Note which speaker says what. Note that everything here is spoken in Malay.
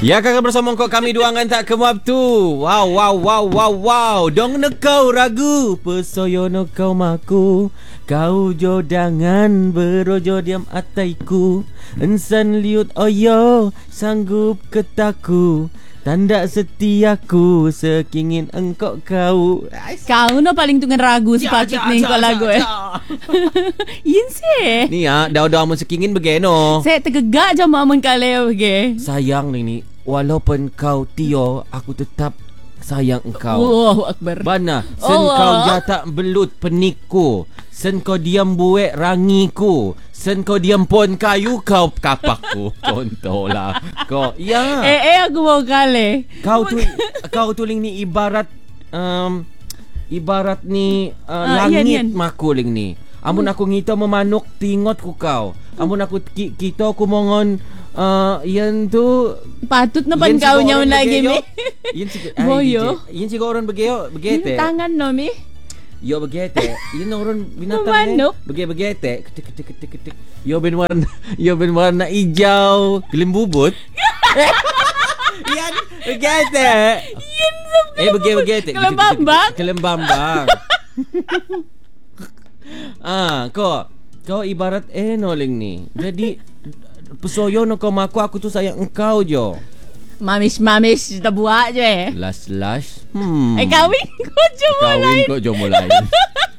Speaker 1: Ya, kakak bersama kami duangan tak kemuap tu. Wow. Dong nekau ragu, pesoyo nekau maku. Kau jodangan berojo diam ataiku. Ensan liut oyo, sanggup ketaku. Tanda setiaku, sekingin engkau kau.
Speaker 2: Kau no paling tungan ragu sepatut ni kau lagu Yin se.
Speaker 1: Ni ya, daw-daw mo sekingin begeno.
Speaker 2: Saya tergegak je mamun kaleo bege.
Speaker 1: Sayang ni, walaupun kau Tio, aku tetap sayang engkau.
Speaker 2: Allahu Akbar.
Speaker 1: Bana, sen kau jatak belut peniku. Sen kau diam buek rangiku. Sen kau diam pon kayu kau kapakku. Contohlah. Kau ya.
Speaker 2: Aku mau kale.
Speaker 1: Kau tuling ni ibarat ni langit makuling ni. Amun aku ngito memanuk tingot ku kau. Amun aku kita aku mongon yan tu
Speaker 2: patut na pan kau nyaw lagi mi. Boyo.
Speaker 1: Yan siguro begete.
Speaker 2: Tangan no mi.
Speaker 1: Yo begete. Yan orang binatang
Speaker 2: Memanuk.
Speaker 1: Begete. Ketik. Yo ben warna hijau, gelimbubut. Yan begete. Begete. Kelembambang. Kau ibarat noling ni. Jadi pesoyo no kau maku, aku tu sayang engkau jo. Mamis
Speaker 2: kita buat je.
Speaker 1: Las.
Speaker 2: Kawin ko jo mulai.